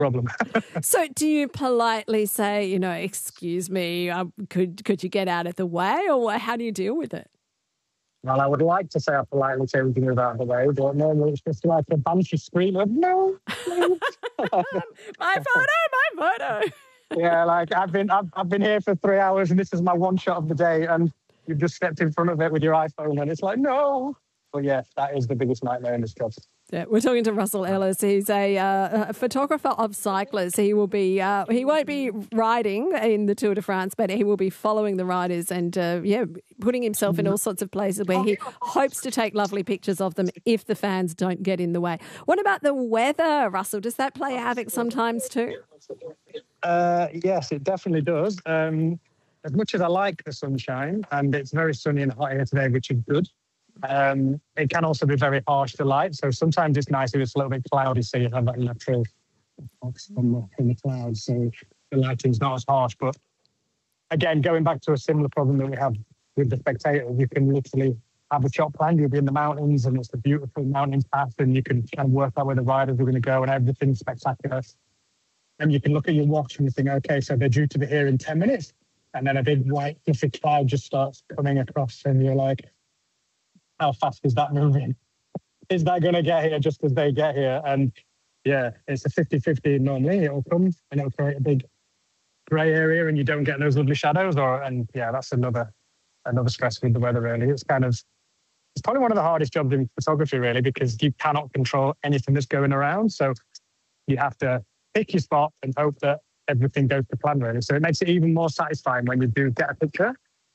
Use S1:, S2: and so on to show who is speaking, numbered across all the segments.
S1: problem.
S2: So do you politely say, excuse me, could you get out of the way, or how do you deal with it?
S1: Well, I would like to say I politely say we can move out of the way, but normally it's just like a banshee scream of, no, please.
S2: My photo.
S1: Yeah, like I've been here for 3 hours and this is my one shot of the day and you've just stepped in front of it with your iPhone and it's like, no. But yeah, that is the biggest nightmare in this job.
S2: Yeah, we're talking to Russell Ellis. He's a photographer of cyclists. He will be he won't be riding in the Tour de France, but he will be following the riders and putting himself in all sorts of places where he hopes to take lovely pictures of them if the fans don't get in the way. What about the weather, Russell? Does that play havoc sometimes too?
S1: Yes, it definitely does. As much as I like the sunshine, and it's very sunny and hot here today, which is good, it can also be very harsh to light. So sometimes it's nice if it's a little bit cloudy, so you have that natural in the clouds, so the lighting's not as harsh. But again, going back to a similar problem that we have with the spectators, you can literally have a shot planned. You'll be in the mountains, and it's a beautiful mountain path, and you can kind of work out where the riders are going to go, and everything's spectacular. And you can look at your watch and you think, okay, so they're due to be here in 10 minutes. And then a big white fluffy cloud just starts coming across and you're like, how fast is that moving? Is that going to get here just as they get here? And yeah, it's a 50-50 normally. It'll come and it'll create a big grey area and you don't get those lovely shadows. And that's another stress with the weather, really. It's probably one of the hardest jobs in photography, really, because you cannot control anything that's going around. So you have to pick your spot and hope that everything goes to plan, really. So it makes it even more satisfying when you do get a picture.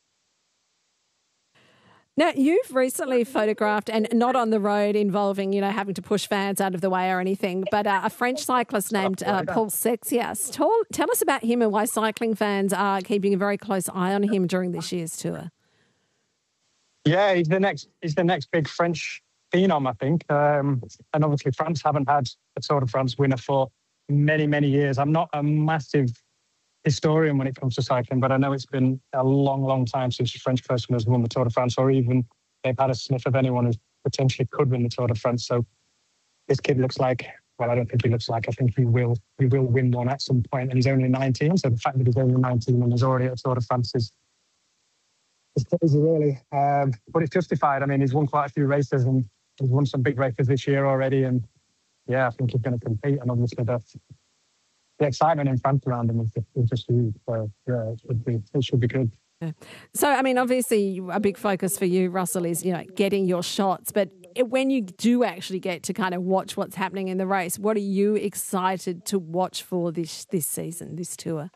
S2: Now, you've recently photographed, and not on the road involving, having to push fans out of the way or anything, but a French cyclist named Paul Sexias. Tell us about him and why cycling fans are keeping a very close eye on him during this year's tour.
S1: Yeah, he's the next big French phenom, I think. And obviously France haven't had a Tour de France winner for many, many years. I'm not a massive historian when it comes to cycling, but I know it's been a long, long time since a French person has won the Tour de France, or even they've had a sniff of anyone who potentially could win the Tour de France. So this kid looks like, well, I don't think he looks like, I think he will win one at some point, and he's only 19. So the fact that he's only 19 and is already at the Tour de France is crazy, really. But it's justified. I mean, he's won quite a few races and he's won some big races this year already. And yeah, I think he's going to compete. And obviously the excitement in France around him is just huge. So yeah, it should be good.
S2: Yeah. So, I mean, obviously a big focus for you, Russell, is, getting your shots. But when you do actually get to kind of watch what's happening in the race, what are you excited to watch for this season, this tour?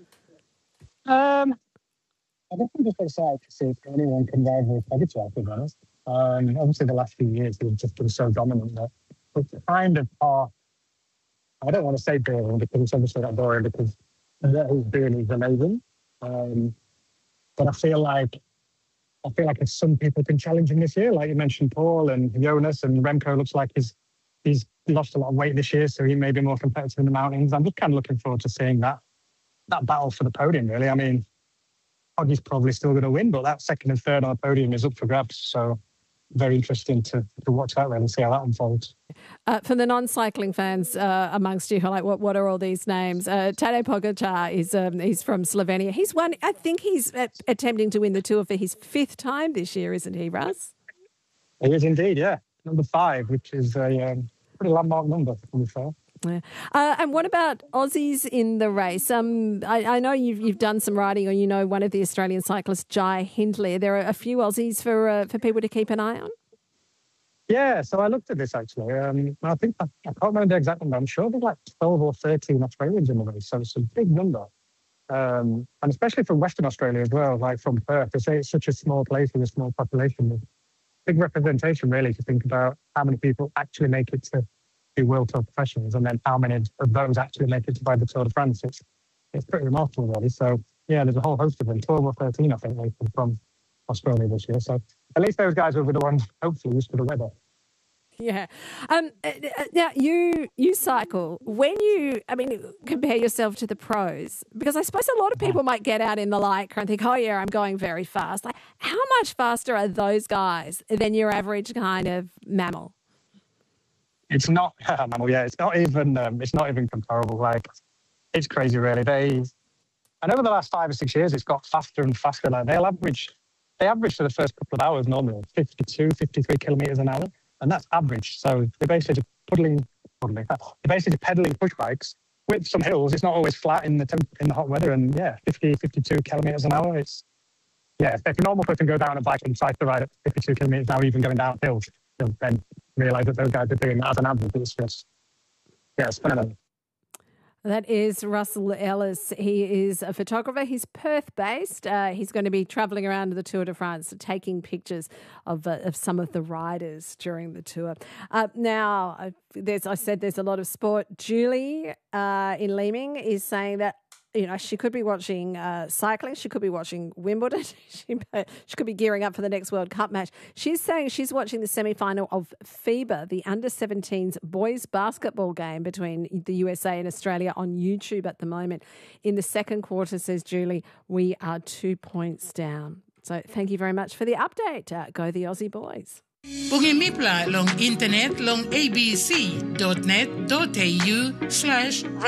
S1: I don't think it's excited to see if anyone can rival Pogacar, to be honest. Obviously, the last few years, he's just been so dominant that it's kind of I don't want to say boring, because it's obviously not boring, because what he's doing is amazing. But I feel like if some people can challenge him this year, like you mentioned, Paul and Jonas, and Remco looks like he's lost a lot of weight this year, so he may be more competitive in the mountains. I'm just kind of looking forward to seeing that battle for the podium, really. I mean, Poggy's probably still going to win, but that second and third on the podium is up for grabs. So very interesting to watch that and see how that unfolds.
S2: For the non-cycling fans amongst you, like what are all these names? Tadej Pogacar he's from Slovenia. He's won. I think he's attempting to win the Tour for his 5th time this year, isn't he, Russ?
S1: He is indeed, yeah. Number 5, which is a pretty landmark number, to be fair.
S2: Yeah. And what about Aussies in the race? I know you've done some riding, or one of the Australian cyclists, Jai Hindley. There are a few Aussies for people to keep an eye on.
S1: Yeah, so I looked at this actually. I think I can't remember the exact number. I'm sure there's like 12 or 13 Australians in the race, so it's a big number. And especially from Western Australia as well, like from Perth. They say it's such a small place with a small population. There's big representation, really, to think about how many people actually make it to be World Tour professionals, and then how many of those actually make it to ride the Tour de France. It's pretty remarkable, really. So yeah, there's a whole host of them, 12 or 13, I think, from Australia this year. So at least those guys will be the ones hopefully used to the weather.
S2: Yeah. Now you cycle. When you compare yourself to the pros, because I suppose a lot of people might get out in the Lycra and think, oh yeah, I'm going very fast. Like, how much faster are those guys than your average kind of mammal?
S1: It's not, it's not even comparable. Like, it's crazy, really. And over the last 5 or 6 years, it's got faster and faster. Like, they average for the first couple of hours normally 52, 53 kilometers an hour, and that's average. So they're basically pedaling push bikes with some hills. It's not always flat in the hot weather, and 50, 52 kilometers an hour. If a normal person go down a bike and tries to ride at 52 kilometers an hour, even going downhill, they'll then realise that those guys are doing that as an average. It's just, it's phenomenal.
S2: That is Russell Ellis. He is a photographer. He's Perth-based. He's going to be travelling around the Tour de France, taking pictures of some of the riders during the tour. Now, there's a lot of sport. Julie in Leeming is saying that, she could be watching cycling. She could be watching Wimbledon. She could be gearing up for the next World Cup match. She's saying she's watching the semi-final of FIBA, the under-17s boys basketball game between the USA and Australia on YouTube at the moment. In the second quarter, says Julie, we are 2 points down. So thank you very much for the update. Go the Aussie boys.
S3: Pungimipla long internet long abc.net.au/